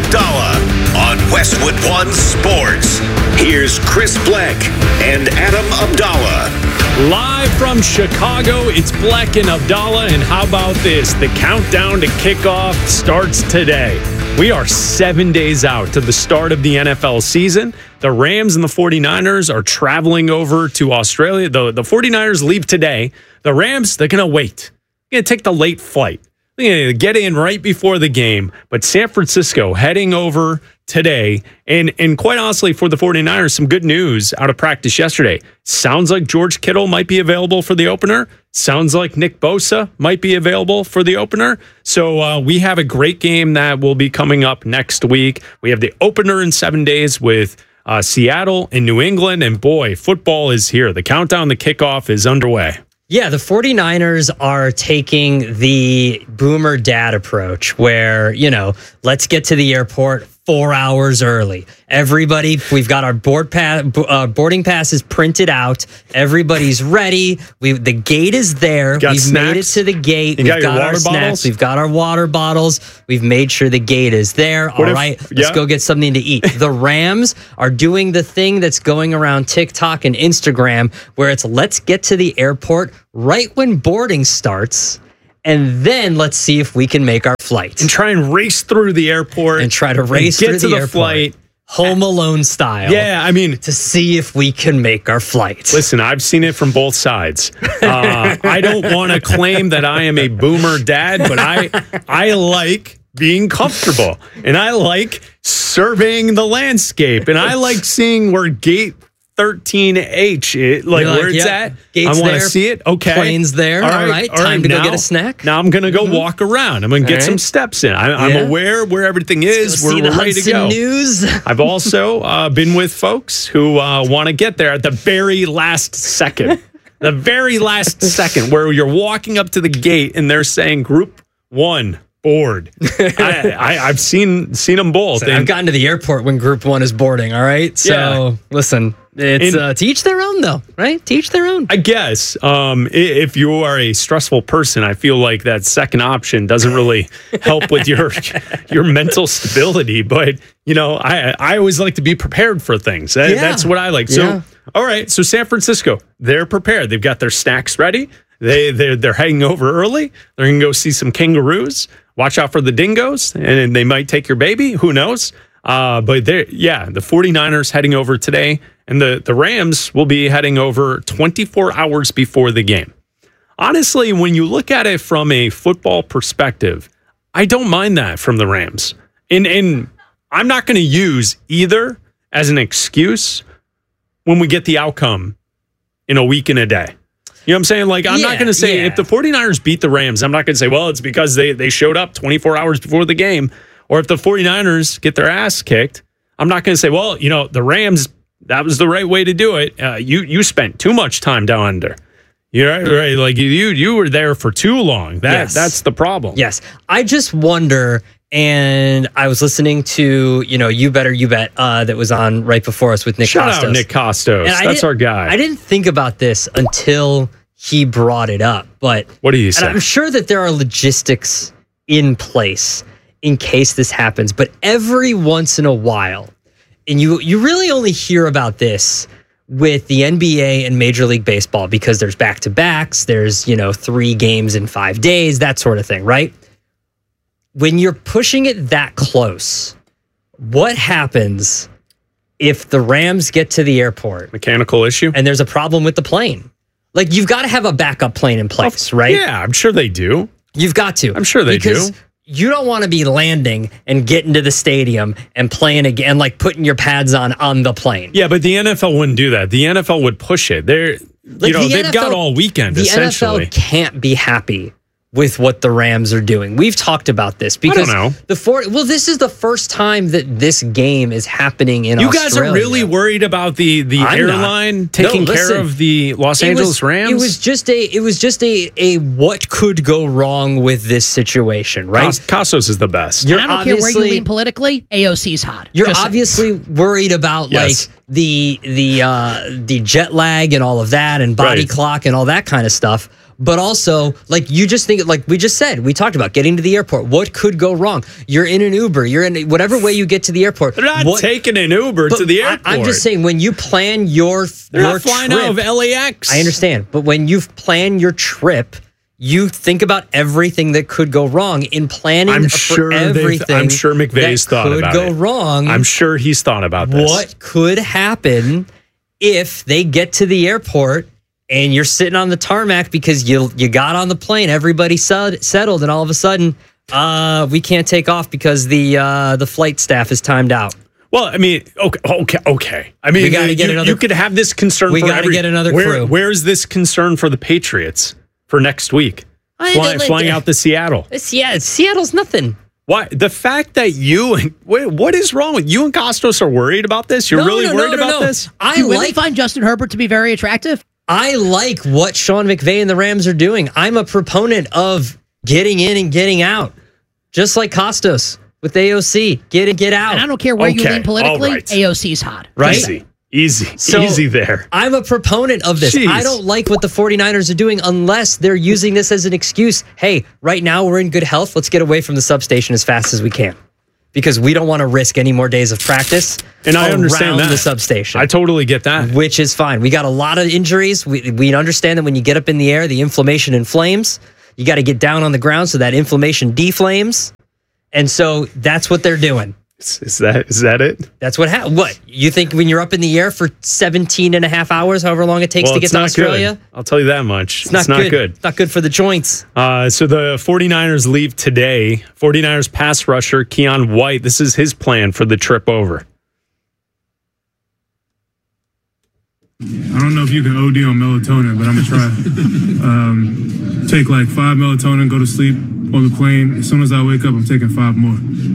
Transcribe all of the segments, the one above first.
Abdallah on Westwood One Sports. Here's Chris Bleck and Adam Abdallah. Live from Chicago, it's Bleck and Abdallah, and how about this? The countdown to kickoff starts today. We are 7 days out to the start of the NFL season. The Rams and the 49ers are traveling over to Australia. The 49ers leave today. The Rams, they're going to wait. They're going to take the late flight. They're going to get in right before the game. But San Francisco heading over today. And quite honestly, for the 49ers, some good news out of practice yesterday. Sounds like George Kittle might be available for the opener. Sounds like Nick Bosa might be available for the opener. So we have a great game that will be coming up next week. We have the opener in 7 days with Seattle and New England. And boy, football is here. The countdown, the kickoff is underway. Yeah, the 49ers are taking the boomer dad approach where, let's get to the airport 4 hours early. Everybody, we've got our boarding passes printed out. Everybody's ready. The gate is there. We've made it to the gate. We've got our snacks. We've got our water bottles. We've made sure the gate is there. All right, let's go get something to eat. The Rams are doing the thing that's going around TikTok and Instagram where it's let's get to the airport right when boarding starts. And then let's see if we can make our flight. And try and race through the airport. And try to race through the airport. Flight. Home Alone style. Yeah, I mean. To see if we can make our flight. Listen, I've seen it from both sides. I don't want to claim that I am a boomer dad, but I like being comfortable. And I like surveying the landscape. And I like seeing where gate 13H, where it's at. Gates I want to see it. Okay. Plane's there. All right. Time to go get a snack. Now I'm going to go walk around. I'm going to get some steps in. I'm aware where everything is. We're ready to go. News. I've also been with folks who want to get there at the very last second. The very last second where you're walking up to the gate and they're saying group 1 board. I've seen them both. So I've gotten to the airport when group 1 is boarding. All right. So listen, it's to each their own though, right? To each their own. I guess if you are a stressful person, I feel like that second option doesn't really help with your mental stability. But I always like to be prepared for things. That's what I like. So all right. So San Francisco, they're prepared. They've got their snacks ready. They're heading over early. They're going to go see some kangaroos. Watch out for the dingoes, and they might take your baby. Who knows? But the 49ers heading over today, and the Rams will be heading over 24 hours before the game. Honestly, when you look at it from a football perspective, I don't mind that from the Rams. And I'm not going to use either as an excuse when we get the outcome in a week and a day. You know what I'm saying? I'm not going to say if the 49ers beat the Rams, I'm not going to say, well, it's because they showed up 24 hours before the game. Or if the 49ers get their ass kicked, I'm not going to say, well, the Rams, that was the right way to do it. You spent too much time down under. You're right. Like you were there for too long. That's the problem. Yes. I just wonder, and I was listening to, You Better You Bet that was on right before us with Nick Kostos. Shout out Nick Kostos. That's our guy. I didn't think about this until he brought it up. But what do you say? And I'm sure that there are logistics in place in case this happens. But every once in a while, and you really only hear about this with the NBA and Major League Baseball because there's back-to-backs, there's, 3 games in 5 days, that sort of thing, right? When you're pushing it that close, what happens if the Rams get to the airport? Mechanical issue? And there's a problem with the plane. You've got to have a backup plane in place, right? Yeah, I'm sure they do. You've got to. I'm sure they do. You don't want to be landing and getting to the stadium and playing again, putting your pads on the plane. Yeah, but the NFL wouldn't do that. The NFL would push it. They've got all weekend, essentially. The NFL can't be happy with what the Rams are doing. We've talked about this because I don't know. This is the first time that this game is happening in Australia. You guys are really worried about the airline taking care of the Los Angeles Rams? It was just a what could go wrong with this situation, right? Kostos is the best. I don't care where you lean politically, AOC's hot. You're obviously worried about the jet lag and all of that and body clock and all that kind of stuff. But also, like you just think, like we just said, we talked about getting to the airport. What could go wrong? You're in an Uber. You're in whatever way you get to the airport. They're not taking an Uber to the airport. I'm just saying, when you plan your flying trip, out of LAX. I understand, but when you plan your trip, you think about everything that could go wrong in planning for everything. I'm sure McVay's thought about it. Could go wrong. I'm sure he's thought about this. What could happen if they get to the airport and you're sitting on the tarmac because you got on the plane, everybody settled, and all of a sudden we can't take off because the flight staff is timed out. Well, I mean, okay. I mean, we gotta get another. You could have this concern. We got to get another crew. Where's this concern for the Patriots for next week? Flying out to Seattle. Yeah, Seattle's nothing. Why? The fact that what is wrong with you and Costos are worried about this? You're really worried about this? Do women find Justin Herbert to be very attractive? I like what Sean McVay and the Rams are doing. I'm a proponent of getting in and getting out, just like Costos with AOC. Get in, get out. And I don't care where you lean politically. Right. AOC's hot. Right? Easy there. I'm a proponent of this. Jeez. I don't like what the 49ers are doing unless they're using this as an excuse. Hey, right now we're in good health. Let's get away from the substation as fast as we can, because we don't want to risk any more days of practice. And I understand that. The substation. I totally get that. Which is fine. We got a lot of injuries. We understand that when you get up in the air, the inflammation inflames. You got to get down on the ground so that inflammation deflames. And so that's what they're doing. Is that it? That's what happens. What? You think when you're up in the air for 17 and a half hours, however long it takes to get to Australia? Good. I'll tell you that much. It's not good. It's not good for the joints. So the 49ers leave today. 49ers pass rusher Keon White. This is his plan for the trip over. I don't know if you can OD on melatonin, but I'm going to try. Take like 5 melatonin, go to sleep on the plane. As soon as I wake up, I'm taking 5 more.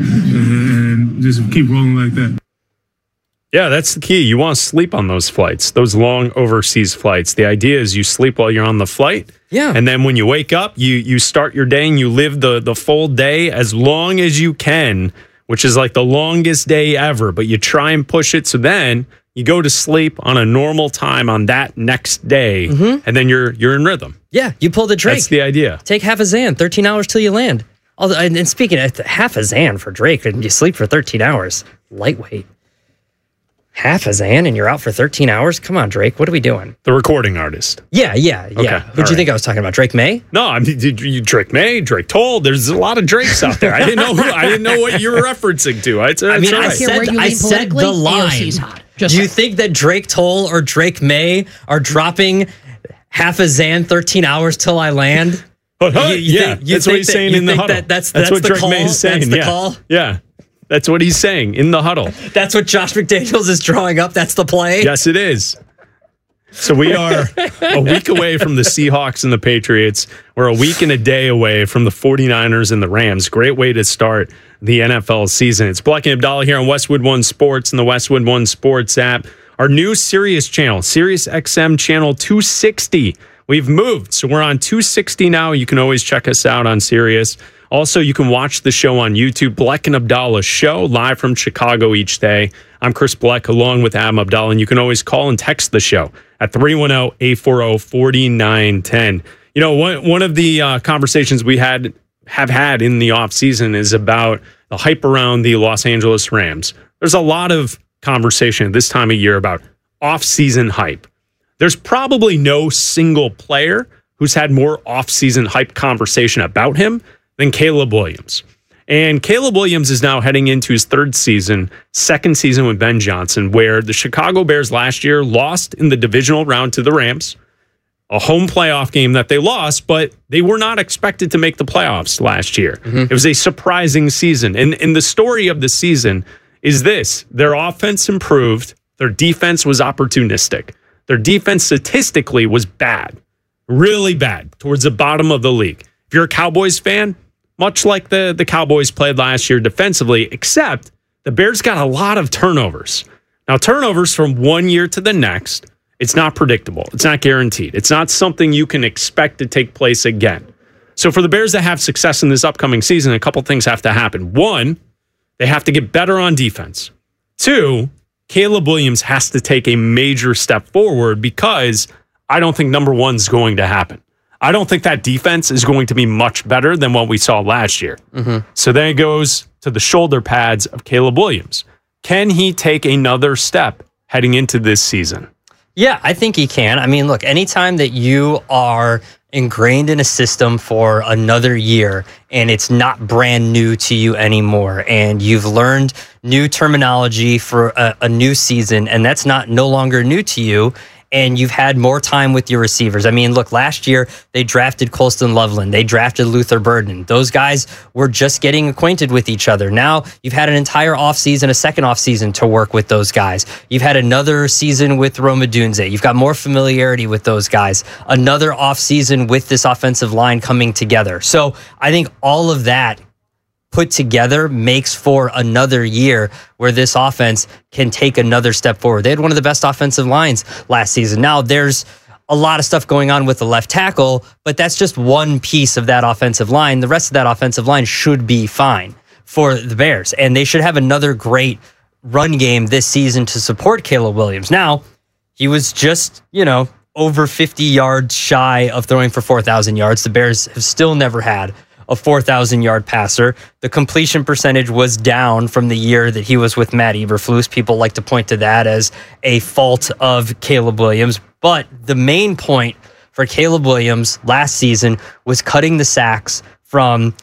And just keep rolling like that. Yeah, that's the key. You want to sleep on those flights, those long overseas flights. The idea is you sleep while you're on the flight. Yeah. And then when you wake up, you start your day and you live the full day as long as you can, which is like the longest day ever. But you try and push it so then you go to sleep on a normal time on that next day, and then you're in rhythm. Yeah, you pull the Drake. That's the idea. Take half a Xan, 13 hours till you land. And speaking of half a Xan for Drake, and you sleep for 13 hours, lightweight. Half a Xan and you're out for 13 hours? Come on, Drake. What are we doing? The recording artist. Yeah. Who'd you think I was talking about? Drake May? No, I mean Drake May, Drake Toll. There's a lot of Drakes out there. I didn't know what you were referencing to. I said the line. AOC's hot. Do you think that Drake Toll or Drake May are dropping half a Xan 13 hours till I land? That's what he's saying in the huddle. That's what Drake May is saying. That's the call? Yeah. That's what he's saying in the huddle. That's what Josh McDaniels is drawing up. That's the play. Yes, it is. So we are a week away from the Seahawks and the Patriots. We're a week and a day away from the 49ers and the Rams. Great way to start the NFL season. It's Bleck and Abdallah here on Westwood One Sports and the Westwood One Sports app. Our new Sirius channel, Sirius XM channel 260. We've moved, so we're on 260 now. You can always check us out on Sirius. Also, you can watch the show on YouTube, Bleck and Abdallah Show, live from Chicago each day. I'm Chris Bleck, along with Adam Abdallah, and you can always call and text the show at 310-840-4910. You know, one of the conversations we have had in the offseason is about the hype around the Los Angeles Rams. There's a lot of conversation this time of year about off-season hype. There's probably no single player who's had more off-season hype conversation about him than Caleb Williams. And Caleb Williams is now heading into his second season with Ben Johnson, where the Chicago Bears last year lost in the divisional round to the Rams, a home playoff game that they lost, but they were not expected to make the playoffs last year. It was a surprising season. And the story of the season is this: their offense improved, their defense was opportunistic. Their defense statistically was bad, really bad, towards the bottom of the league. If you're a Cowboys fan, much like the Cowboys played last year defensively, except the Bears got a lot of turnovers. Now, turnovers from one year to the next, it's not predictable. It's not guaranteed. It's not something you can expect to take place again. So for the Bears to have success in this upcoming season, a couple things have to happen. One, they have to get better on defense. Two, Caleb Williams has to take a major step forward, because I don't think number one's going to happen. I don't think that defense is going to be much better than what we saw last year. So then it goes to the shoulder pads of Caleb Williams. Can he take another step heading into this season? Yeah, I think he can. I mean, look, anytime that you are ingrained in a system for another year and it's not brand new to you anymore, and you've learned new terminology for a new season, and that's no longer new to you, and you've had more time with your receivers. I mean, look, last year they drafted Colston Loveland. They drafted Luther Burden. Those guys were just getting acquainted with each other. Now you've had an entire offseason, a second offseason to work with those guys. You've had another season with Rome Odunze. You've got more familiarity with those guys. Another offseason with this offensive line coming together. So I think all of that put together makes for another year where this offense can take another step forward. They had one of the best offensive lines last season. Now, there's a lot of stuff going on with the left tackle, but that's just one piece of that offensive line. The rest of that offensive line should be fine for the Bears, and they should have another great run game this season to support Caleb Williams. Now, he was just, over 50 yards shy of throwing for 4,000 yards. The Bears have still never had a 4,000-yard passer. The completion percentage was down from the year that he was with Matt Eberflus. People like to point to that as a fault of Caleb Williams. But the main point for Caleb Williams last season was cutting the sacks from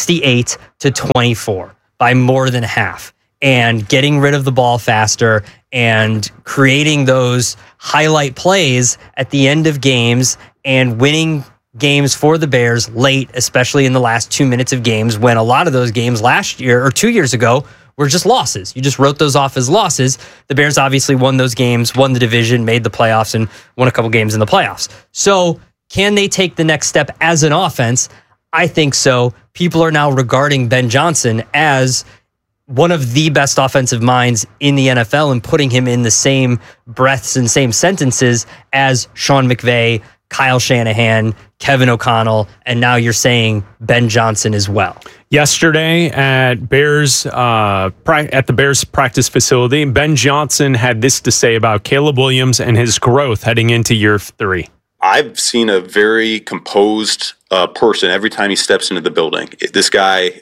68 to 24 by more than half, and getting rid of the ball faster and creating those highlight plays at the end of games and winning games for the Bears late, especially in the last 2 minutes of games, when a lot of those games last year or 2 years ago were just losses. You just wrote those off as losses. The Bears obviously won those games, won the division, made the playoffs, and won a couple games in the playoffs. So can they take the next step as an offense? I think so. People are now regarding Ben Johnson as one of the best offensive minds in the NFL and putting him in the same breaths and same sentences as Sean McVay, Kyle Shanahan, Kevin O'Connell, and now you're saying Ben Johnson as well. Yesterday at the Bears practice facility, Ben Johnson had this to say about Caleb Williams and his growth heading into year 3. I've seen a very composed person every time he steps into the building. This guy,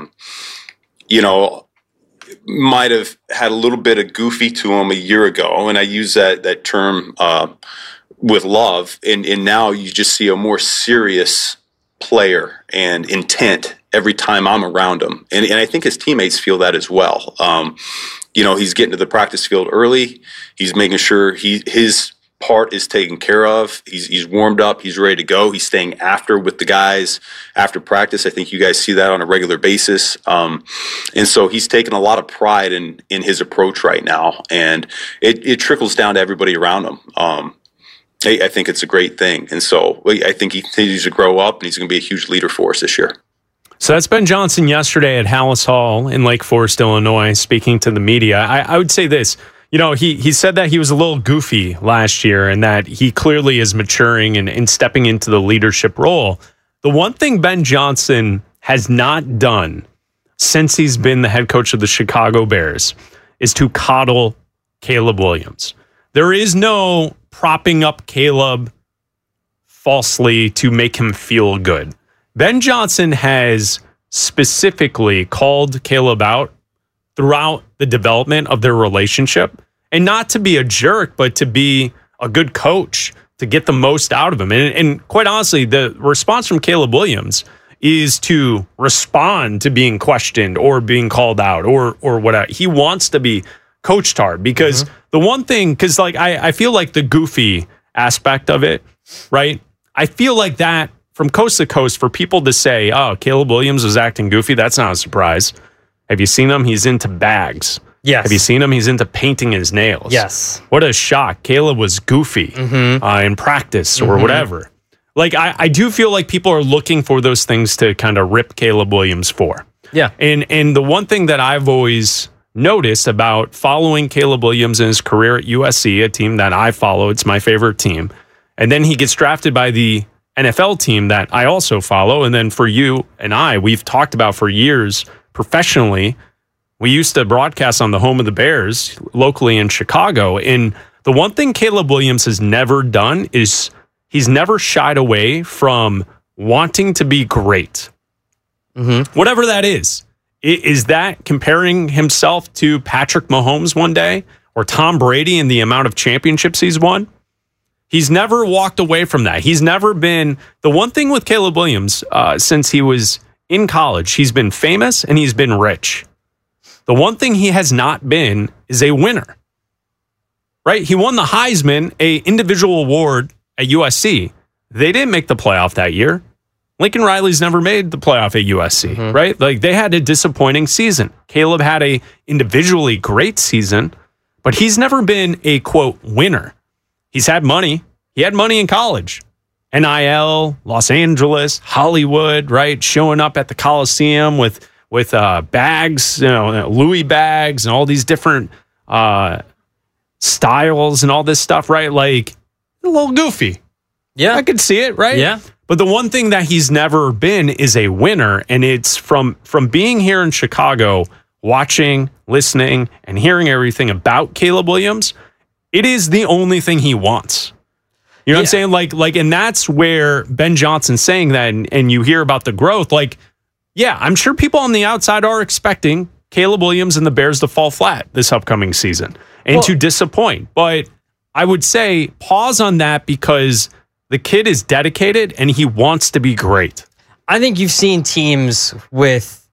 might have had a little bit of goofy to him a year ago, and I use that term with love, and now you just see a more serious player and intent every time I'm around him, and I think his teammates feel that as well. He's getting to the practice field early. He's making sure his part is taken care of. He's warmed up. He's ready to go. He's staying after with the guys after practice. I think you guys see that on a regular basis. And so he's taking a lot of pride in his approach right now, and it trickles down to everybody around him. I think it's a great thing. And so I think he continues to grow up, and he's going to be a huge leader for us this year. So that's Ben Johnson yesterday at Hallis Hall in Lake Forest, Illinois, speaking to the media. I would say this. He said that he was a little goofy last year and that he clearly is maturing and stepping into the leadership role. The one thing Ben Johnson has not done since he's been the head coach of the Chicago Bears is to coddle Caleb Williams. There is no propping up Caleb falsely to make him feel good. Ben Johnson has specifically called Caleb out throughout the development of their relationship, and not to be a jerk, but to be a good coach, to get the most out of him. And quite honestly, the response from Caleb Williams is to respond to being questioned or being called out or whatever. He wants to be coached hard because the one thing, because I feel like the goofy aspect of it, right? I feel like that from coast to coast for people to say, oh, Caleb Williams was acting goofy, that's not a surprise. Have you seen him? He's into bags. Yes. Have you seen him? He's into painting his nails. Yes. What a shock. Caleb was goofy in practice or whatever. I do feel like people are looking for those things to kind of rip Caleb Williams for. Yeah. And the one thing that I've always noticed about following Caleb Williams in his career at USC, a team that I follow, it's my favorite team, and then he gets drafted by the NFL team that I also follow, and then for you and I, we've talked about for years professionally, we used to broadcast on the home of the Bears locally in Chicago. And the one thing Caleb Williams has never done is he's never shied away from wanting to be great. Whatever that is. Is that comparing himself to Patrick Mahomes one day or Tom Brady and the amount of championships he's won? He's never walked away from that. He's never been the one thing with Caleb Williams since he was in college. He's been famous and he's been rich. The one thing he has not been is a winner. Right? He won the Heisman, a individual award at USC. They didn't make the playoff that year. Lincoln Riley's never made the playoff at USC, right? Like they had a disappointing season. Caleb had a individually great season, but he's never been a quote winner. He's had money. He had money in college. NIL, Los Angeles, Hollywood, right? Showing up at the Coliseum with bags, Louis bags and all these different styles and all this stuff, right? Like a little goofy. Yeah. I could see it, right? Yeah. But the one thing that he's never been is a winner. And it's from being here in Chicago, watching, listening, and hearing everything about Caleb Williams, it is the only thing he wants. You know what I'm saying? Like, and that's where Ben Johnson's saying that, and you hear about the growth. Like, yeah, I'm sure people on the outside are expecting Caleb Williams and the Bears to fall flat this upcoming season and to disappoint. But I would say pause on that because the kid is dedicated and he wants to be great. I think you've seen teams with